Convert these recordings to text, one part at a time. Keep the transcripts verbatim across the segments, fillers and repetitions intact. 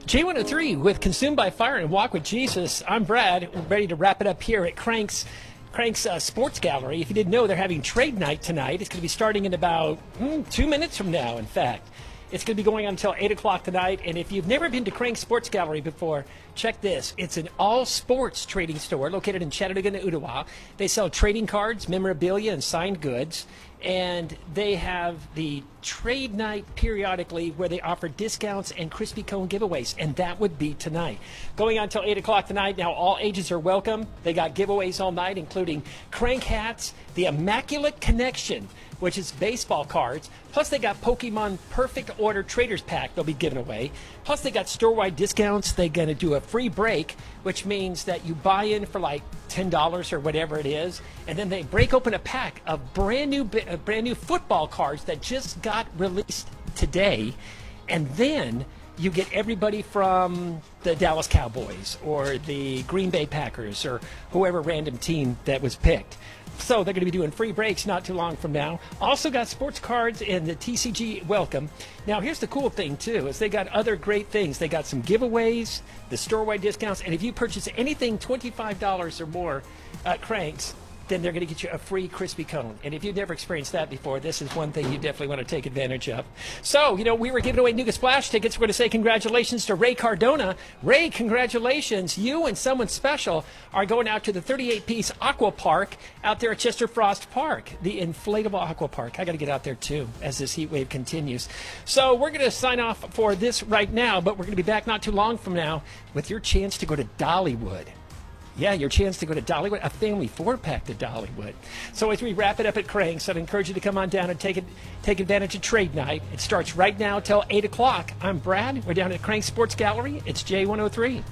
J one oh three with Consumed by Fire and Walk with Jesus. I'm Brad. We're ready to wrap it up here at Crank's Crank's uh, Sports Gallery. If you didn't know, they're having trade night tonight. It's going to be starting in about mm, two minutes from now, in fact. It's going to be going on until eight o'clock tonight. And if you've never been to Crank's Sports Gallery before, check this. It's an all-sports trading store located in Chattanooga, Ottawa. They sell trading cards, memorabilia, and signed goods. And they have the trade night periodically where they offer discounts and crispy cone giveaways, and that would be tonight. Going on until eight o'clock tonight. Now, all ages are welcome. They got giveaways all night, including Crank hats, the Immaculate Connection, which is baseball cards. Plus, they got Pokemon Perfect Order Traders Pack they'll be giving away. Plus, they got store-wide discounts. They're going to do a free break, which means that you buy in for like ten dollars or whatever it is, and then they break open a pack of brand new, uh, brand new football cards that just got released today, and then you get everybody from the Dallas Cowboys or the Green Bay Packers or whoever random team that was picked. So they're going to be doing free breaks not too long from now. Also got sports cards and the T C G Welcome. Now, here's the cool thing, too, is they got other great things. They got some giveaways, the store-wide discounts, and if you purchase anything twenty-five dollars or more at Crank's, then they're going to get you a free crispy cone. And if you've never experienced that before, this is one thing you definitely want to take advantage of. So, you know, we were giving away Nuga Splash tickets. We're going to say congratulations to Ray Cardona. Ray, congratulations. You and someone special are going out to the thirty-eight piece Aqua Park out there at Chester Frost Park, the inflatable Aqua Park. I got to get out there, too, as this heat wave continues. So we're going to sign off for this right now, but we're going to be back not too long from now with your chance to go to Dollywood. Yeah, your chance to go to Dollywood, a family four-pack to Dollywood. So as we wrap it up at Crank's, I'd encourage you to come on down and take it, take advantage of trade night. It starts right now till eight o'clock. I'm Brad. We're down at Crank's Sports Gallery. It's J one oh three.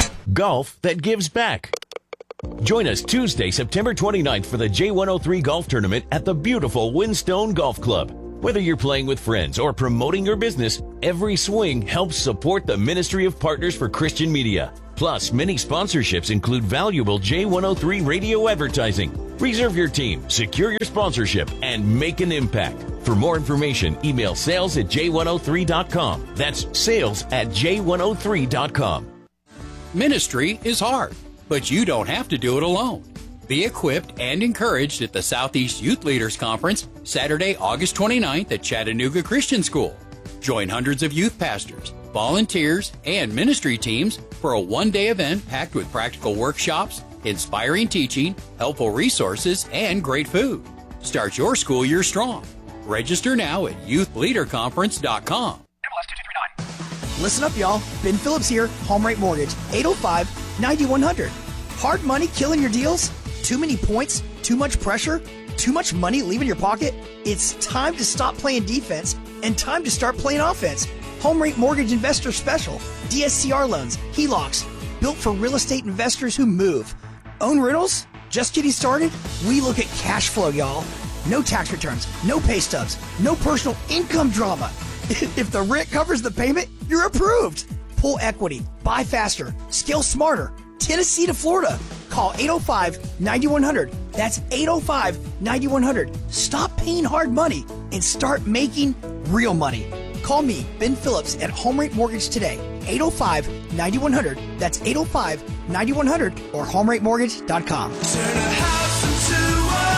Golf that gives back. Join us Tuesday, September twenty-ninth for the J one oh three Golf Tournament at the beautiful Windstone Golf Club. Whether you're playing with friends or promoting your business, every swing helps support the Ministry of Partners for Christian Media. Plus, many sponsorships include valuable J one oh three radio advertising. Reserve your team, secure your sponsorship, and make an impact. For more information, email sales at j one oh three dot com. That's sales at j one oh three dot com. Ministry is hard, but you don't have to do it alone. Be equipped and encouraged at the Southeast Youth Leaders Conference, Saturday, August twenty-ninth at Chattanooga Christian School. Join hundreds of youth pastors, volunteers, and ministry teams for a one-day event packed with practical workshops, inspiring teaching, helpful resources, and great food. Start your school year strong. Register now at youth leader conference dot com. Listen up, y'all. Ben Phillips here, Home Rate Mortgage, eight oh five, nine one hundred. Hard money killing your deals? Too many points? Too much pressure? Too much money leaving your pocket? It's time to stop playing defense and time to start playing offense. Home Rate Mortgage Investor Special, D S C R loans, H E L O Cs, built for real estate investors who move. Own rentals? Just getting started? We look at cash flow, y'all. No tax returns, no pay stubs, no personal income drama. If the rent covers the payment, you're approved. Pull equity, buy faster, scale smarter. Tennessee to Florida. Call eight oh five, nine one hundred. That's eight oh five, nine one hundred. Stop paying hard money and start making real money. Call me, Ben Phillips, at Home Rate Mortgage today. eight oh five, nine one hundred. That's eight oh five, nine one hundred or home rate mortgage dot com. Turn a house into a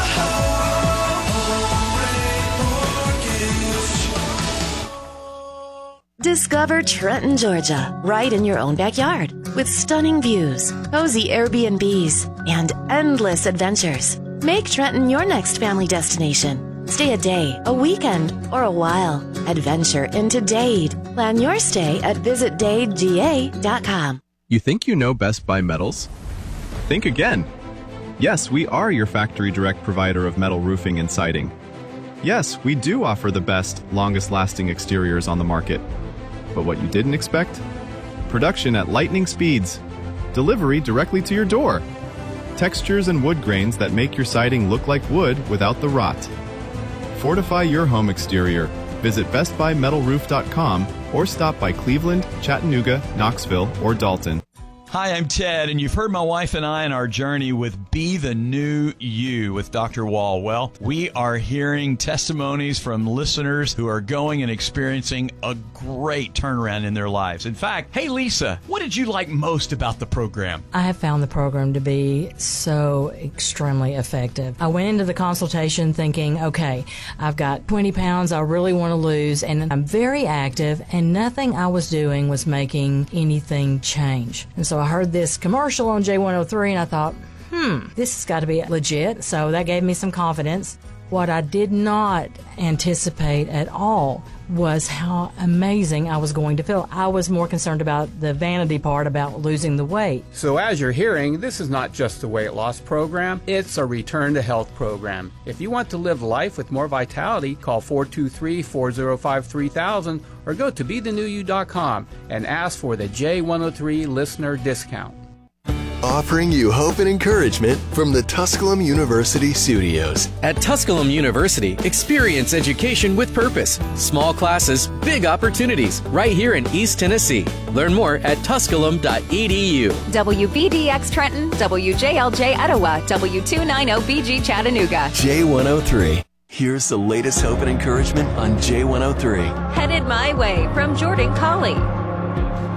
home. Discover Trenton, Georgia, right in your own backyard, with stunning views, cozy Airbnbs, and endless adventures. Make Trenton your next family destination. Stay a day, a weekend, or a while. Adventure into Dade. Plan your stay at visit dade g a dot com. You think you know Best Buy Metals? Think again. Yes, we are your factory direct provider of metal roofing and siding. Yes, we do offer the best, longest-lasting exteriors on the market. But what you didn't expect? Production at lightning speeds. Delivery directly to your door. Textures and wood grains that make your siding look like wood without the rot. Fortify your home exterior. Visit best buy metal roof dot com or stop by Cleveland, Chattanooga, Knoxville, or Dalton. Hi, I'm Ted, and you've heard my wife and I on our journey with Be the New You with Doctor Wall. Well, we are hearing testimonies from listeners who are going and experiencing a great turnaround in their lives. In fact, hey, Lisa, what did you like most about the program? I have found the program to be so extremely effective. I went into the consultation thinking, okay, I've got twenty pounds I really want to lose, and I'm very active, and nothing I was doing was making anything change. And so I heard this commercial on J one oh three, and I thought, hmm, this has got to be legit. So that gave me some confidence. What I did not anticipate at all was how amazing I was going to feel. I was more concerned about the vanity part about losing the weight. So as you're hearing, this is not just a weight loss program, it's a return to health program. If you want to live life with more vitality, call four two three, four oh five, three thousand or go to be the new you dot com and ask for the J one oh three listener discount. Offering you hope and encouragement from the Tusculum University studios. At Tusculum University, experience education with purpose. Small classes, big opportunities, right here in East Tennessee. Learn more at tusculum dot e d u. W B D X Trenton, W J L J Etowah, W two ninety B G Chattanooga. J one oh three. Here's the latest hope and encouragement on J one oh three. Headed My Way from Jordan Colley.